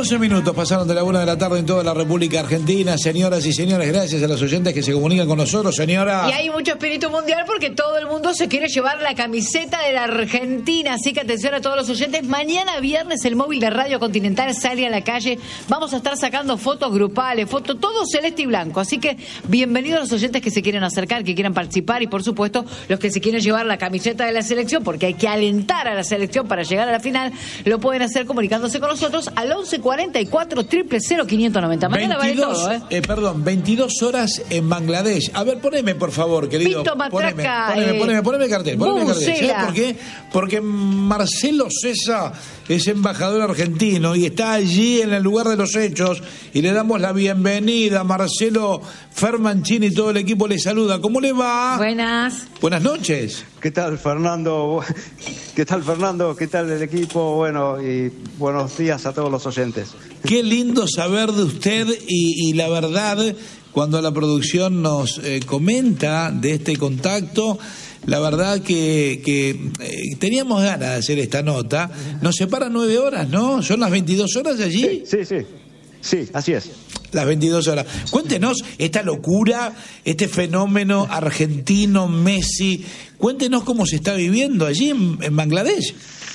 11 minutos pasaron de la 1 de la tarde en toda la República Argentina. Señoras y señores, gracias a los oyentes que se comunican con nosotros, señora. Y hay mucho espíritu mundial porque todo el mundo se quiere llevar la camiseta de la Argentina. Así que atención a todos los oyentes. Mañana viernes el móvil de Radio Continental sale a la calle. Vamos a estar sacando fotos grupales, fotos, todo celeste y blanco. Así que bienvenidos a los oyentes que se quieren acercar, que quieran participar y por supuesto los que se quieren llevar la camiseta de la selección, porque hay que alentar a la selección para llegar a la final, lo pueden hacer comunicándose con nosotros al 1144 000 590. Mañana 22, vale todo, perdón, 22 horas en Bangladesh. A ver, poneme, por favor, querido. Pito Matraca, poneme cartel. ¿Sabes por qué? Porque Marcelo Cesa es embajador argentino y está allí en el lugar de los hechos y le damos la bienvenida. Marcelo Fermancini y todo el equipo le saluda. ¿Cómo le va? Buenas. Buenas noches. ¿Qué tal, Fernando? ¿Qué tal el equipo? Bueno, y buenos días a todos los oyentes. Qué lindo saber de usted y la verdad, cuando la producción nos comenta de este contacto, la verdad que teníamos ganas de hacer esta nota. Nos separan 9 horas, ¿no? ¿Son las 22 horas de allí? Sí, así es. Las 22 horas. Cuéntenos esta locura, este fenómeno argentino, Messi. Cuéntenos cómo se está viviendo allí en Bangladesh.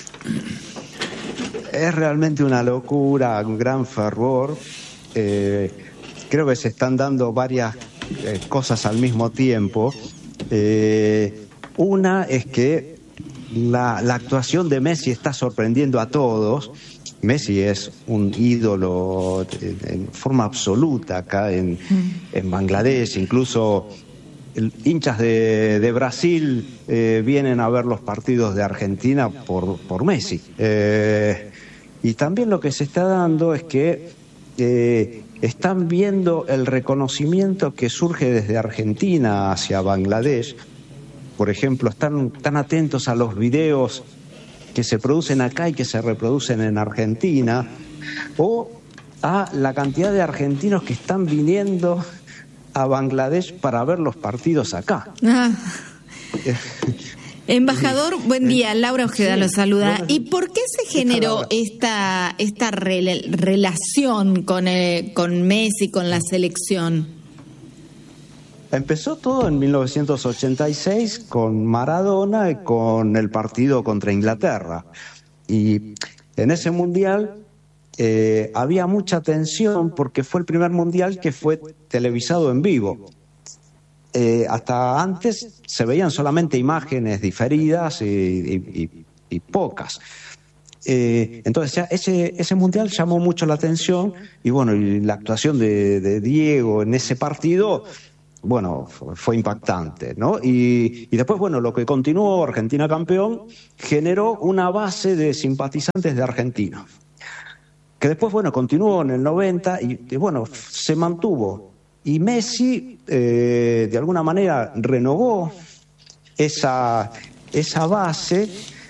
Es realmente una locura, un gran fervor. Creo que se están dando varias cosas al mismo tiempo. Una es que la actuación de Messi está sorprendiendo a todos. Messi es un ídolo en forma absoluta acá en Bangladesh. Incluso hinchas de Brasil vienen a ver los partidos de Argentina por Messi. Y también lo que se está dando es que están viendo el reconocimiento que surge desde Argentina hacia Bangladesh. Por ejemplo, están atentos a los videos que se producen acá y que se reproducen en Argentina, o a la cantidad de argentinos que están viniendo a Bangladesh para ver los partidos acá. Embajador, buen día. Laura Ojeda lo saluda. ¿Y por qué se generó esta relación con Messi, con la selección? Empezó todo en 1986 con Maradona y con el partido contra Inglaterra. Y en ese mundial había mucha tensión porque fue el primer mundial que fue televisado en vivo. Hasta antes se veían solamente imágenes diferidas y pocas. Entonces ya ese mundial llamó mucho la atención y bueno, y la actuación de Diego en ese partido, bueno, fue impactante, ¿no? Y después, bueno, lo que continuó, Argentina campeón, generó una base de simpatizantes de Argentina, que después, bueno, continuó en el 90 y bueno, se mantuvo. Y Messi, de alguna manera, renovó esa base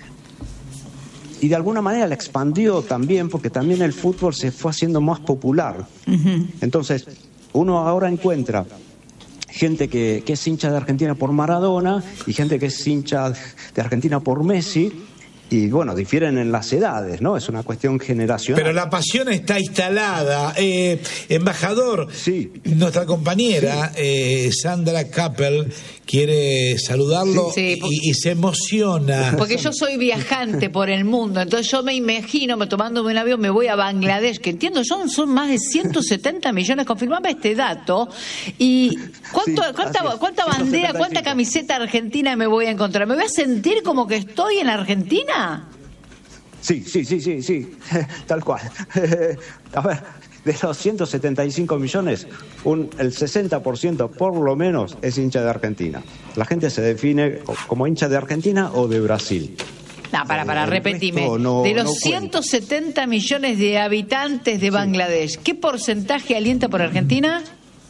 y de alguna manera la expandió también, porque también el fútbol se fue haciendo más popular. Uh-huh. Entonces, uno ahora encuentra gente que es hincha de Argentina por Maradona y gente que es hincha de Argentina por Messi. Y bueno, difieren en las edades, ¿no? Es una cuestión generacional. Pero la pasión está instalada. Embajador, sí. Nuestra compañera Sandra Kappel quiere saludarlo y se emociona. Porque yo soy viajante por el mundo, entonces yo me imagino tomándome un avión, me voy a Bangladesh, que entiendo, son más de 170 millones, confirmame este dato. ¿Y cuánta bandera, cuánta camiseta argentina me voy a encontrar? ¿Me voy a sentir como que estoy en Argentina? Sí, tal cual. A ver, de los 175 millones, el 60% por lo menos es hincha de Argentina. La gente se define como hincha de Argentina o de Brasil. No, repetime. De los 170 millones de habitantes de Bangladesh, ¿qué porcentaje alienta por Argentina?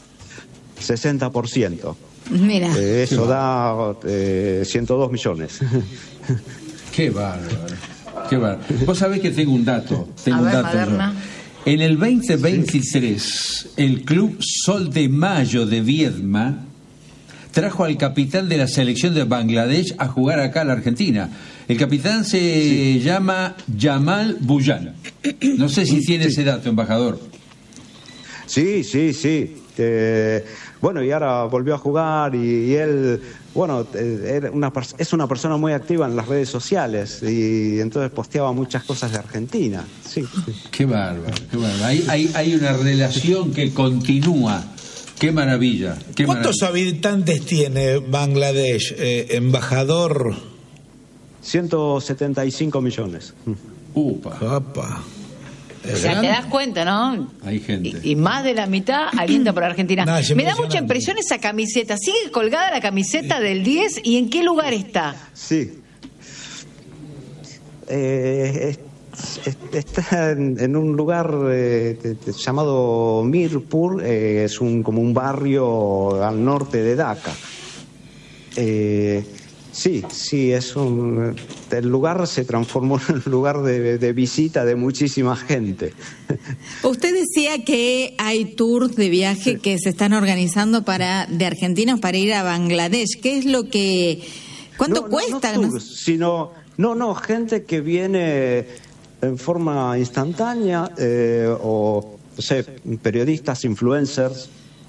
60%. Mira. Eso da 102 millones. Qué bárbaro. Vos sabés que tengo un dato. Maderna. En el 2023, el Club Sol de Mayo de Viedma trajo al capitán de la selección de Bangladesh a jugar acá a la Argentina. El capitán se llama Yamal Buyan. No sé si tiene ese dato, embajador. Sí. Bueno, y ahora volvió a jugar y él, bueno, es una persona muy activa en las redes sociales y entonces posteaba muchas cosas de Argentina. Sí. Qué bárbaro, qué bárbaro. Hay una relación que continúa. Qué maravilla. ¿Cuántos habitantes tiene Bangladesh, embajador? 175 millones. Upa. O sea, te das cuenta, ¿no? Hay gente. Y más de la mitad alienta por Argentina. No, me da mucha impresión esa camiseta. ¿Sigue colgada la camiseta del 10? ¿Y en qué lugar está? Sí. Está en un lugar llamado Mirpur, es como un barrio al norte de Dhaka. Sí, el lugar se transformó en un lugar de visita de muchísima gente. Usted decía que hay tours de viaje que se están organizando de argentinos para ir a Bangladesh. ¿Qué es lo que... ¿Cuánto cuesta? No tours, sino gente que viene en forma instantánea o, no sé, periodistas, influencers.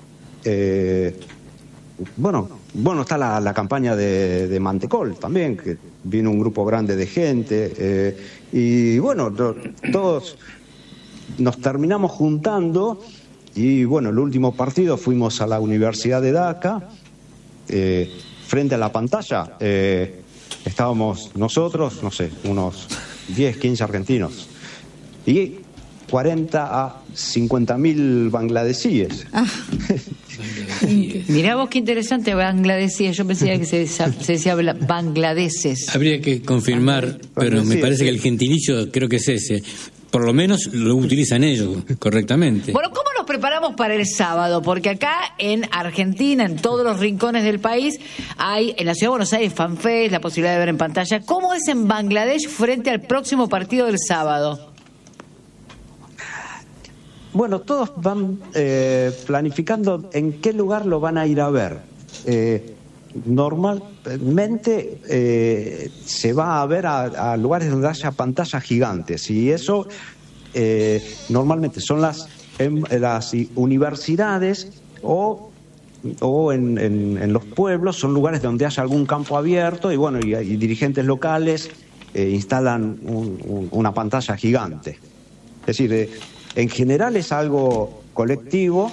Bueno, está la campaña de Mantecol también, que vino un grupo grande de gente y bueno, todos nos terminamos juntando y bueno, el último partido fuimos a la Universidad de Dhaka, frente a la pantalla estábamos nosotros, no sé, unos 10, 15 argentinos y 40 a 50.000 bangladesíes. Mirá vos qué interesante, bangladesíes. Yo pensaba que se decía bangladeses. Habría que confirmar, pero me parece que el gentilicio creo que es ese. Por lo menos lo utilizan ellos correctamente. Bueno, ¿cómo nos preparamos para el sábado? Porque acá en Argentina, en todos los rincones del país, hay en la ciudad de Buenos Aires FanFest, la posibilidad de ver en pantalla. ¿Cómo es en Bangladesh frente al próximo partido del sábado? Bueno, todos van planificando en qué lugar lo van a ir a ver. Normalmente se va a ver a lugares donde haya pantallas gigantes y eso normalmente son las universidades o en los pueblos, son lugares donde haya algún campo abierto y bueno, y dirigentes locales instalan una pantalla gigante. Es decir, en general es algo colectivo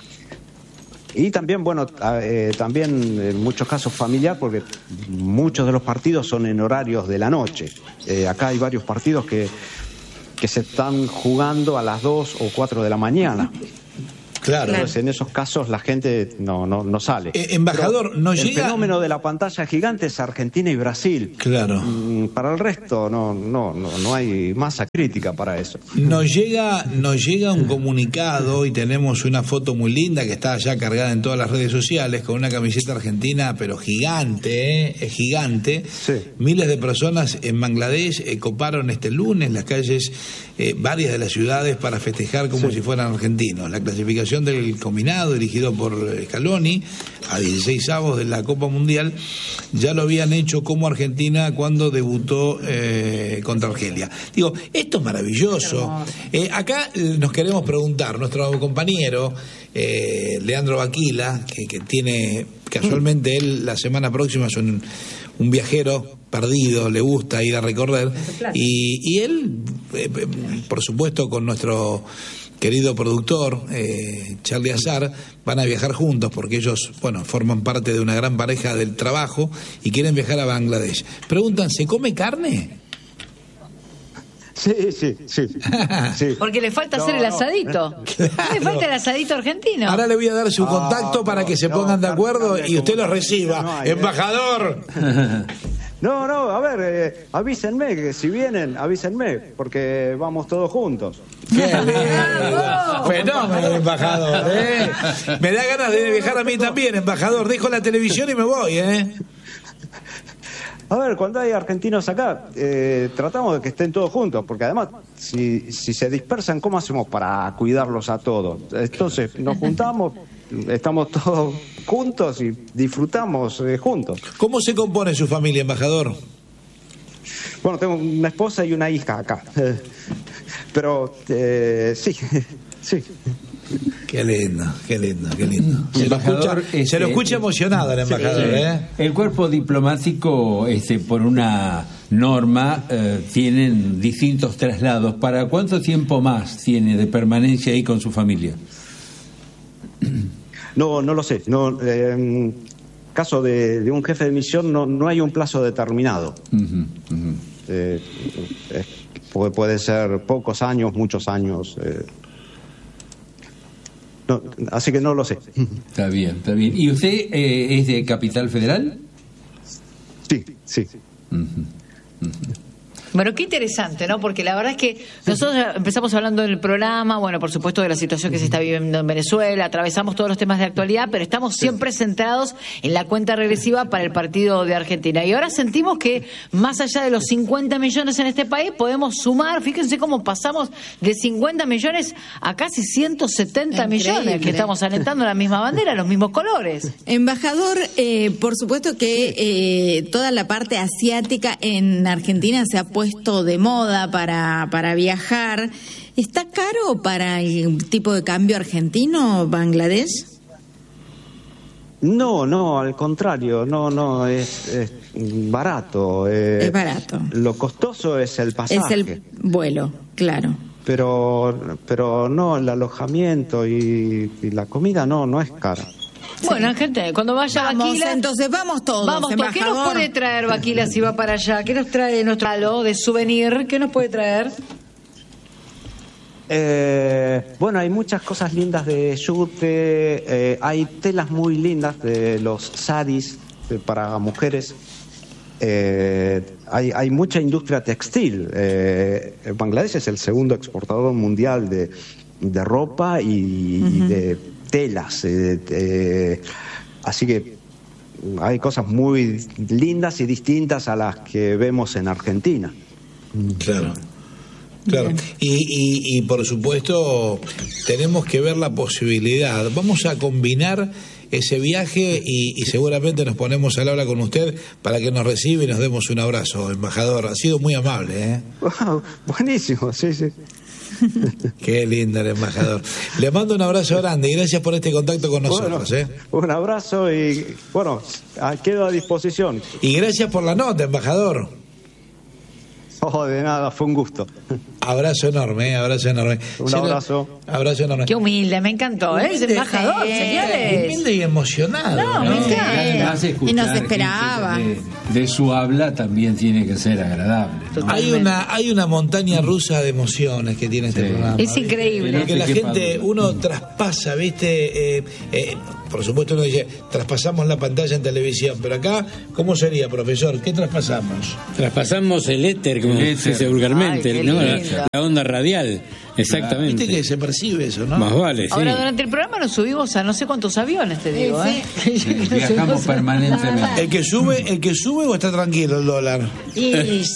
y también, bueno, también en muchos casos familiar, porque muchos de los partidos son en horarios de la noche. Acá hay varios partidos que se están jugando a las 2 o 4 de la mañana. Claro. Entonces, en esos casos la gente no sale. Embajador, el fenómeno de la pantalla gigante es Argentina y Brasil. Claro. Para el resto no hay masa crítica para eso. Nos llega un comunicado y tenemos una foto muy linda que está ya cargada en todas las redes sociales con una camiseta argentina, pero gigante, es gigante. Sí. Miles de personas en Bangladesh coparon este lunes las calles, varias de las ciudades para festejar como si fueran argentinos. La clasificación del combinado dirigido por Scaloni a 16avos de la Copa Mundial ya lo habían hecho como Argentina cuando debutó contra Argelia. Digo, esto es maravilloso. Acá nos queremos preguntar, nuestro compañero Leandro Baquila, que tiene casualmente él la semana próxima es un viajero perdido, le gusta ir a recorrer y él, por supuesto, con nuestro querido productor, Charlie Azar, van a viajar juntos porque ellos, bueno, forman parte de una gran pareja del trabajo y quieren viajar a Bangladesh. Preguntan, ¿se come carne? Sí. Porque le falta hacer el asadito. Claro. Le falta el asadito argentino. Ahora le voy a dar su contacto para que se pongan de acuerdo y usted lo reciba. ¡Embajador! No, a ver, avísenme, que si vienen, avísenme, porque vamos todos juntos. ¡Qué lindo! Fenómeno, embajador, ¿eh? Me da ganas de viajar a mí también, embajador. Dejo la televisión y me voy, ¿eh? A ver, cuando hay argentinos acá, tratamos de que estén todos juntos, porque además, si se dispersan, ¿cómo hacemos para cuidarlos a todos? Entonces, nos juntamos, estamos todos juntos y disfrutamos juntos. ¿Cómo se compone su familia, embajador? Bueno, tengo una esposa y una hija acá. Pero sí, sí. Qué lindo, qué lindo, qué lindo. Se lo escucha emocionado el embajador, ¿eh? El cuerpo diplomático, por una norma, tienen distintos traslados. ¿Para cuánto tiempo más tiene de permanencia ahí con su familia? No lo sé. No, en caso de un jefe de misión no hay un plazo determinado. Puede ser pocos años, muchos años. No, así que no lo sé. Está bien, está bien. ¿Y usted es de Capital Federal? Sí. Bueno, qué interesante, ¿no? Porque la verdad es que nosotros empezamos hablando en el programa, bueno, por supuesto, de la situación que se está viviendo en Venezuela, atravesamos todos los temas de actualidad, pero estamos siempre centrados en la cuenta regresiva para el partido de Argentina. Y ahora sentimos que más allá de los 50 millones en este país, podemos sumar, fíjense cómo pasamos de 50 millones a casi 170 millones, que estamos alentando la misma bandera, los mismos colores. Embajador, por supuesto que toda la parte asiática en Argentina se ha puesto de moda para viajar. ¿Está caro para el tipo de cambio argentino, Bangladesh? No, al contrario, no, es barato. Es barato. Lo costoso es el pasaje. Es el vuelo, claro. Pero no, el alojamiento y la comida no es cara. Bueno, gente, cuando vaya Baquila... Entonces vamos todos, Vamos todos. ¿Qué nos puede traer Baquila si va para allá? ¿Qué nos trae nuestro halo de souvenir? ¿Qué nos puede traer? Bueno, hay muchas cosas lindas de yute, hay telas muy lindas de los saris para mujeres. Hay mucha industria textil. Bangladesh es el segundo exportador mundial de ropa y de telas, así que hay cosas muy lindas y distintas a las que vemos en Argentina. Claro. Y por supuesto tenemos que ver la posibilidad. Vamos a combinar ese viaje y seguramente nos ponemos al habla con usted para que nos reciba y nos demos un abrazo, embajador. Ha sido muy amable, ¿eh? Wow, buenísimo, sí. Qué lindo el embajador. Le mando un abrazo grande y gracias por este contacto con nosotros. Un abrazo y bueno, quedo a disposición. Y gracias por la nota, embajador. De nada, fue un gusto. Abrazo enorme, abrazo enorme. Un abrazo. Abrazo enorme. Qué humilde, me encantó, ¿eh? El embajador, señores. Humilde y emocionado. No, me encanta. Y nos esperaba. De su habla también tiene que ser agradable, ¿no? Hay una montaña rusa de emociones que tiene este programa. Es increíble. Porque la gente, uno traspasa, ¿viste? Por supuesto uno dice, traspasamos la pantalla en televisión, pero acá, ¿cómo sería, profesor? ¿Qué traspasamos? Traspasamos el éter, como se dice vulgarmente, Ay, ¿no? La onda radial, exactamente. Viste que se percibe eso, ¿no? Más vale, sí. Ahora, durante el programa nos subimos a no sé cuántos aviones, te digo, ¿eh? Viajamos permanentemente. ¿El que sube o está tranquilo el dólar? Y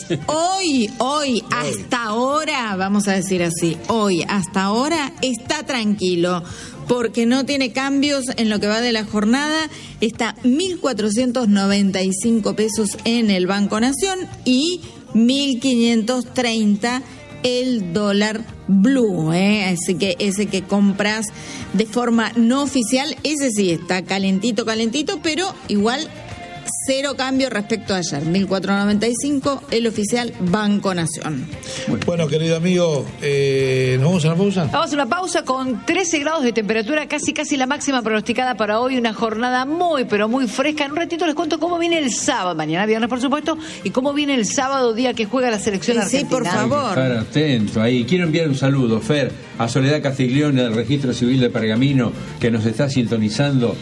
hoy, hasta ahora, vamos a decir así, hoy, hasta ahora, está tranquilo, porque no tiene cambios en lo que va de la jornada, está 1.495 pesos en el Banco Nación y 1.530 el dólar blue, así que ese que compras de forma no oficial, ese sí está calentito, pero igual cero cambio respecto a ayer, 1.495 el oficial Banco Nación. Bueno, querido amigo, ¿nos vamos a una pausa? Vamos a una pausa con 13 grados de temperatura, casi la máxima pronosticada para hoy, una jornada muy, pero muy fresca. En un ratito les cuento cómo viene el sábado, mañana viernes por supuesto, y cómo viene el sábado, día que juega la selección argentina. Sí, por favor. Estar atento ahí. Quiero enviar un saludo, Fer, a Soledad Castiglione del Registro Civil de Pergamino, que nos está sintonizando,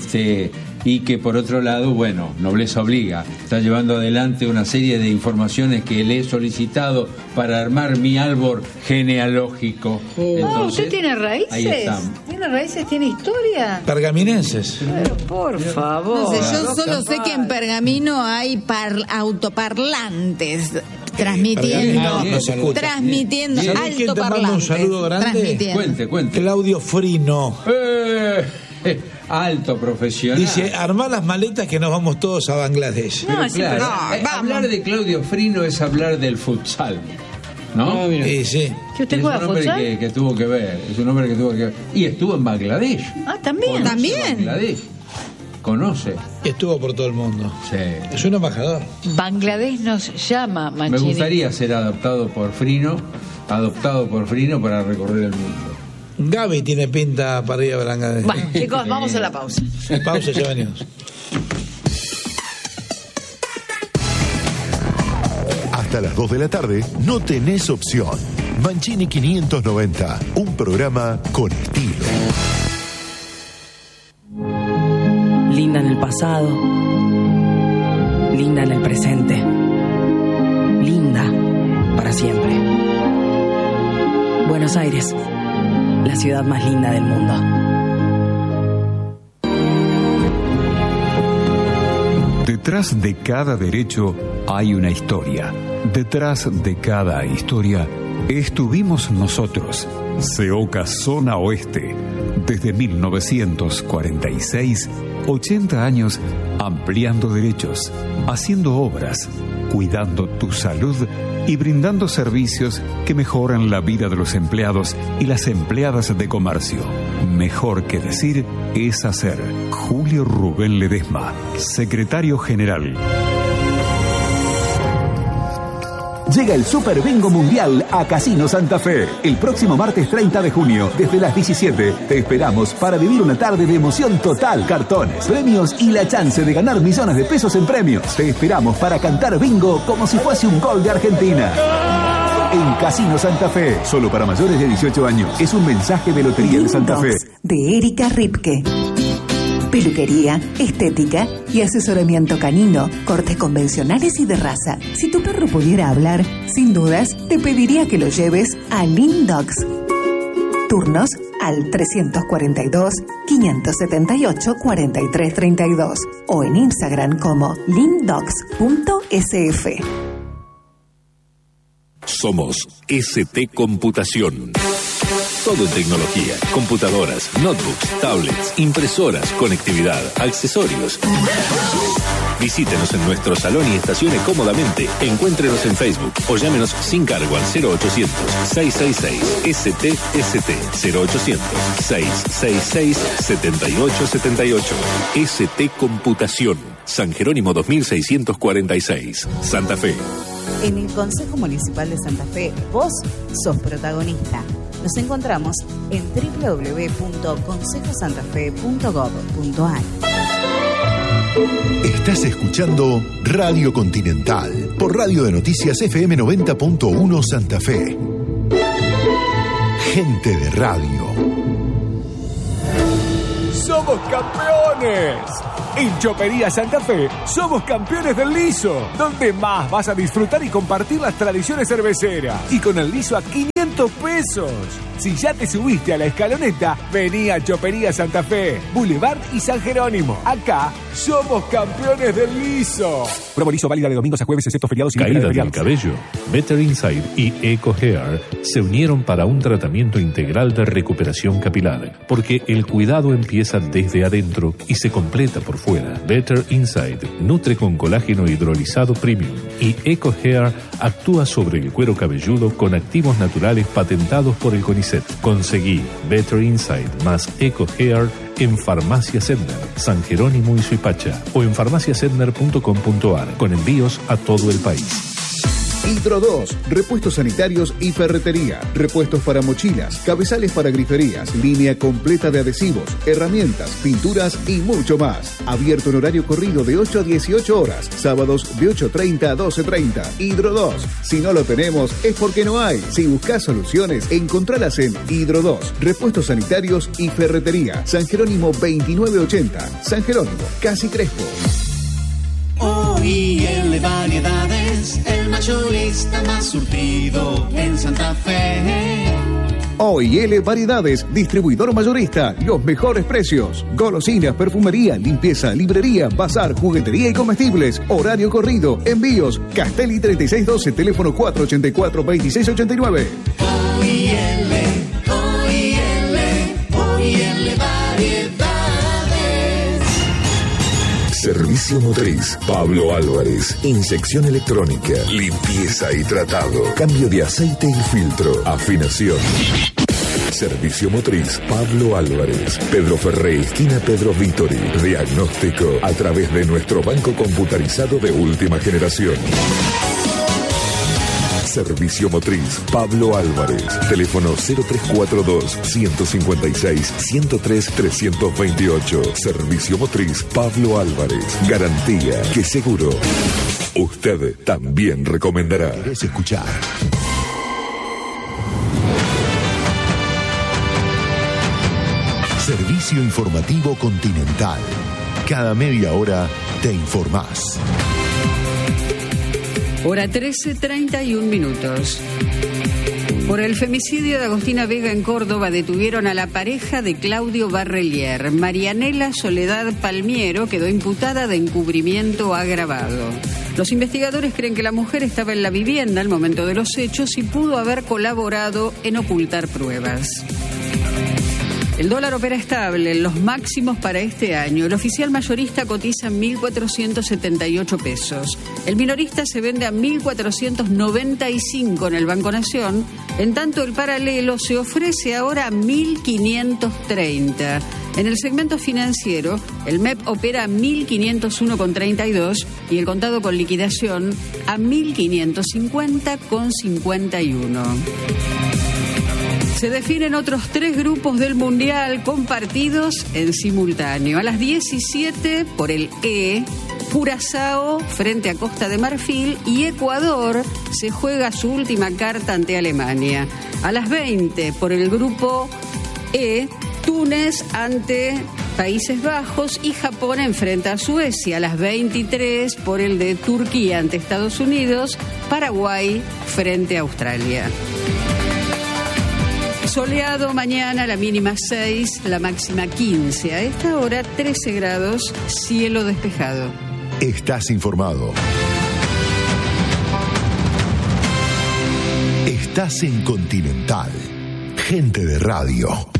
y que por otro lado, bueno, nobleza obliga, está llevando adelante una serie de informaciones que le he solicitado para armar mi árbol genealógico. Entonces, ¿usted tiene raíces? Ahí estamos. ¿Tiene raíces? ¿Tiene historia? Pergaminenses. Pero por favor. No sé, yo solo sé que en Pergamino hay autoparlantes transmitiendo, no se escucha. transmitiendo ¿Sabés quién te manda un altoparlantes. saludo grande? Cuente. Claudio Frino. alto profesional. Dice, armá las maletas que nos vamos todos a Bangladesh. Pero No, sí, claro, pero hablar de Claudio Frino es hablar del futsal, ¿no? Sí. ¿Que usted Es juega un hombre futsal? que tuvo que ver, es un hombre que tuvo que ver. Y estuvo en Bangladesh. Ah, también. Conoce También. Bangladesh. Conoce. Estuvo por todo el mundo. Sí. Es un embajador. Bangladesh nos llama, Me Mancini. gustaría ser adoptado por Frino para recorrer el mundo. Gaby tiene pinta para ir a Bangladesh. Bueno, chicos, vamos a la pausa. Pausa, ya venimos. Hasta las 2 de la tarde no tenés opción. Mancini 590, un programa con estilo. Linda en el pasado, linda en el presente, linda para siempre. Buenos Aires, la ciudad más linda del mundo. Detrás de cada derecho hay una historia. Detrás de cada historia estuvimos nosotros, CEOCA Zona Oeste. Desde 1946, 80 años ampliando derechos, haciendo obras, cuidando tu salud y brindando servicios que mejoran la vida de los empleados y las empleadas de comercio. Mejor que decir es hacer. Julio Rubén Ledesma, secretario general. Llega el Super Bingo Mundial a Casino Santa Fe. El próximo martes 30 de junio, desde las 17, te esperamos para vivir una tarde de emoción total. Cartones, premios y la chance de ganar millones de pesos en premios. Te esperamos para cantar bingo como si fuese un gol de Argentina. En Casino Santa Fe, solo para mayores de 18 años. Es un mensaje de Lotería de Santa Fe. De Erika Ripke. Peluquería, estética y asesoramiento canino, cortes convencionales y de raza. Si tu perro pudiera hablar, sin dudas, te pediría que lo lleves a Lindogs. Turnos al 342-578-4332 o en Instagram como lindogs.sf. Somos ST Computación. Todo en tecnología, computadoras, notebooks, tablets, impresoras, conectividad, accesorios. Visítenos en nuestro salón y estacione cómodamente. Encuéntrenos en Facebook o llámenos sin cargo al 0800-666-STST 0800-666-7878. ST Computación. San Jerónimo 2646. Santa Fe. En el Consejo Municipal de Santa Fe, vos sos protagonista. Nos encontramos en www.consejosantafe.gov.ar. Estás escuchando Radio Continental por Radio de Noticias FM 90.1 Santa Fe. Gente de radio. ¡Somos campeones! En Chopería Santa Fe somos campeones del liso, donde más vas a disfrutar y compartir las tradiciones cerveceras. Y con el liso a 500 pesos. Si ya te subiste a la escaloneta, vení a Chopería Santa Fe, Boulevard y San Jerónimo. Acá somos campeones del liso. Promo liso válida de domingos a jueves, excepto feriados y Caída del cabello. Better Inside y Eco Hair se unieron para un tratamiento integral de recuperación capilar, porque el cuidado empieza desde adentro y se completa por fuera. Better Inside nutre con colágeno hidrolizado premium y Eco Hair actúa sobre el cuero cabelludo con activos naturales patentados por el CONICET. Conseguí Better Inside más Eco Hair en Farmacia Sedner, San Jerónimo y Suipacha o en farmaciasedner.com.ar con envíos a todo el país. Hidro 2, repuestos sanitarios y ferretería, repuestos para mochilas, cabezales para griferías, línea completa de adhesivos, herramientas, pinturas y mucho más. Abierto en horario corrido de 8 a 18 horas, sábados de 8:30 a 12:30. Hidro 2, si no lo tenemos es porque no hay. Si buscas soluciones, encontralas en Hidro 2, repuestos sanitarios y ferretería, San Jerónimo 2980, San Jerónimo, Casi Crespo. OIL Variedades, el mayorista más surtido en Santa Fe. OIL Variedades, distribuidor mayorista, los mejores precios. Golosinas, perfumería, limpieza, librería, bazar, juguetería y comestibles. Horario corrido, envíos. Castelli 3612, teléfono 484-2689. OIL Variedades. Servicio motriz Pablo Álvarez. Inyección electrónica, limpieza y tratado, cambio de aceite y filtro, afinación. Servicio motriz Pablo Álvarez. Pedro Ferré, esquina Pedro Vítori. Diagnóstico a través de nuestro banco computarizado de última generación. Servicio motriz Pablo Álvarez. Teléfono 0342-156-103-328. Servicio motriz Pablo Álvarez. Garantía que seguro usted también recomendará. ¿Querés escuchar? Servicio informativo Continental. Cada media hora te informás. Hora 13:31. Por el femicidio de Agostina Vega en Córdoba detuvieron a la pareja de Claudio Barrelier. Marianela Soledad Palmiero quedó imputada de encubrimiento agravado. Los investigadores creen que la mujer estaba en la vivienda al momento de los hechos y pudo haber colaborado en ocultar pruebas. El dólar opera estable en los máximos para este año. El oficial mayorista cotiza en 1.478 pesos. El minorista se vende a 1.495 en el Banco Nación. En tanto, el paralelo se ofrece ahora a 1.530. En el segmento financiero, el MEP opera a 1.501,32 y el contado con liquidación a 1.550,51. Se definen otros 3 grupos del Mundial con partidos en simultáneo. A las 17 por el E, Curazao frente a Costa de Marfil y Ecuador se juega su última carta ante Alemania. A las 20 por el grupo E, Túnez ante Países Bajos y Japón enfrenta a Suecia. A las 23 por el de Turquía ante Estados Unidos, Paraguay frente a Australia. Soleado mañana, la mínima 6, la máxima 15. A esta hora 13 grados, cielo despejado. Estás informado. Estás en Continental. Gente de radio.